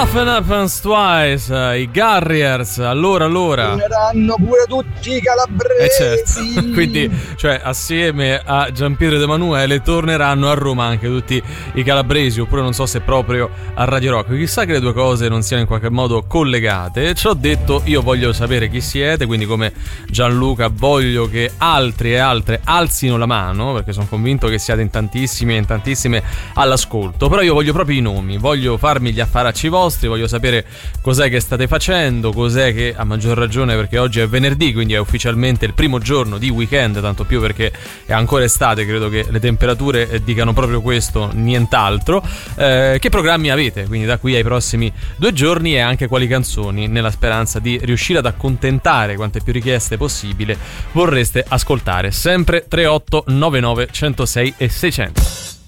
Nothing Happens Twice, i Garriers. Allora torneranno pure tutti i calabresi. Certo. Quindi, cioè, assieme a Giampiero ed Emanuele torneranno a Roma anche tutti i calabresi, oppure non so se proprio a Radio Rock. Chissà che le due cose non siano in qualche modo collegate. Ci ho detto, io voglio sapere chi siete, quindi come Gianluca voglio che altri e altre alzino la mano, perché sono convinto che siate in tantissimi e in tantissime all'ascolto. Però io voglio proprio i nomi, voglio farmi gli affaracci vostri, voglio sapere cos'è che state facendo, cos'è che, a maggior ragione perché oggi è venerdì, quindi è ufficialmente il primo giorno di weekend, tanto più perché è ancora estate, credo che le temperature dicano proprio questo, nient'altro. Che programmi avete quindi da qui ai prossimi 2 giorni, e anche quali canzoni, nella speranza di riuscire ad accontentare quante più richieste possibile, vorreste ascoltare? Sempre 3899 106 e 600.